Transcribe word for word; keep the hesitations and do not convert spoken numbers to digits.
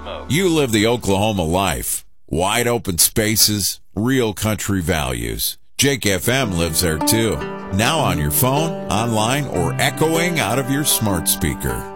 mode. You live the Oklahoma life. Wide open spaces, real country values. Jake F M lives there too. Now on your phone, online, or echoing out of your smart speaker.